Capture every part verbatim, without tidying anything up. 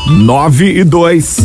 nove e dois.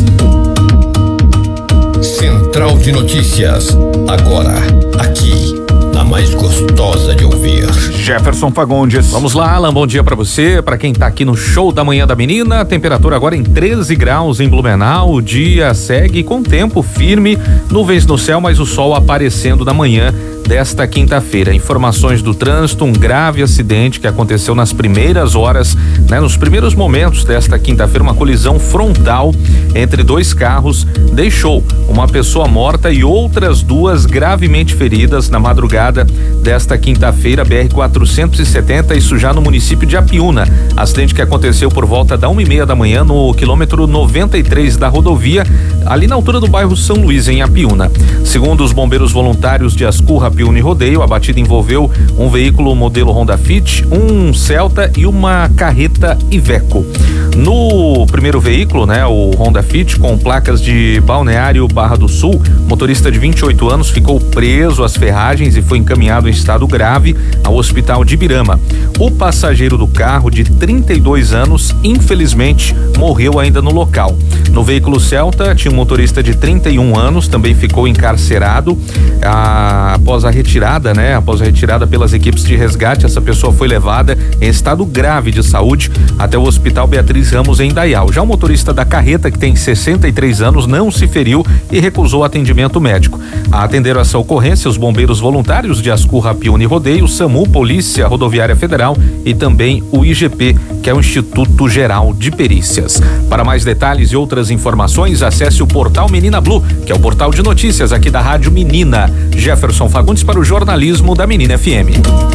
Central de Notícias, agora, aqui, a mais gostosa de ouvir. Jefferson Fagundes. Vamos lá, Alan, bom dia pra você, pra quem tá aqui no show da manhã da menina. Temperatura agora em treze graus em Blumenau. O dia segue com tempo firme, nuvens no céu, mas o sol aparecendo na manhã desta quinta-feira. Informações do trânsito: um grave acidente que aconteceu nas primeiras horas, né, nos primeiros momentos desta quinta-feira. Uma colisão frontal entre dois carros deixou uma pessoa morta e outras duas gravemente feridas na madrugada desta quinta-feira, B R quatrocentos e setenta, isso já no município de Apiúna. Acidente que aconteceu por volta da uma e meia da manhã no quilômetro noventa e três da rodovia, ali na altura do bairro São Luís, em Apiúna. Segundo os bombeiros voluntários de Ascurra, Apiúna e Rodeio, a batida envolveu um veículo modelo Honda Fit, um Celta e uma carreta Iveco. No primeiro veículo, né, o Honda Fit, com placas de Balneário Barra do Sul, motorista de vinte e oito anos ficou preso às ferragens e foi encaminhado em estado grave ao hospital de Ibirama. O passageiro do carro, de trinta e dois anos, infelizmente morreu ainda no local. No veículo Celta tinha um motorista de trinta e um anos, também ficou encarcerado. Ah, após a retirada, né? Após a retirada pelas equipes de resgate, essa pessoa foi levada em estado grave de saúde até o Hospital Beatriz Ramos, em Indaial. Já o motorista da carreta, que tem sessenta e três anos, não se feriu e recusou atendimento médico. A atender essa ocorrência, os bombeiros voluntários de Ascurra, Apiúna e Rodeio, SAMU, Polícia Rodoviária Federal e também o I G P, que é o Instituto Geral de Perícias. Para mais detalhes e outras informações, acesse o portal Menina Blue, que é o portal de notícias aqui da Rádio Menina. Jefferson Fagundes para o jornalismo da Menina F M.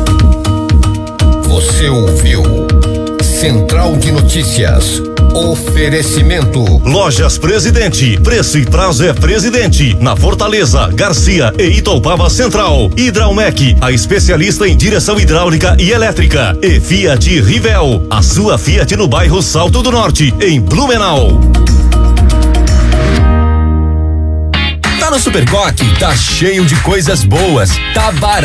Você ouviu Central de Notícias. Oferecimento. Lojas Presidente. Preço e prazo é Presidente. Na Fortaleza, Garcia e Itaupava Central. Hidraumec, a especialista em direção hidráulica e elétrica. E Fiat Rivel, a sua Fiat no bairro Salto do Norte, em Blumenau. Tá no Supercoque, tá cheio de coisas boas, tá barato.